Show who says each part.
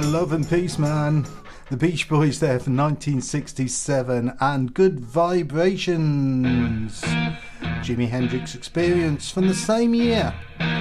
Speaker 1: Love and Peace, man. The Beach Boys there from 1967, and Good Vibrations, Jimi Hendrix Experience from the same year.